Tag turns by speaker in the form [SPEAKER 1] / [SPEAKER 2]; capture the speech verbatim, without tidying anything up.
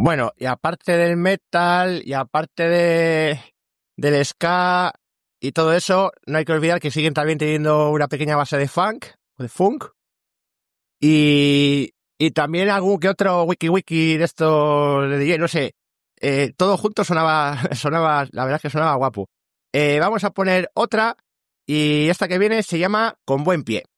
[SPEAKER 1] Bueno, y aparte del metal, y aparte de del ska y todo eso, no hay que olvidar que siguen también teniendo una pequeña base de funk, de funk, y, y también algún que otro wiki wiki de esto de D J, no sé, eh, todo junto sonaba, sonaba, la verdad es que sonaba guapo. Eh, vamos a poner otra, y esta que viene se llama Con Buen Pie.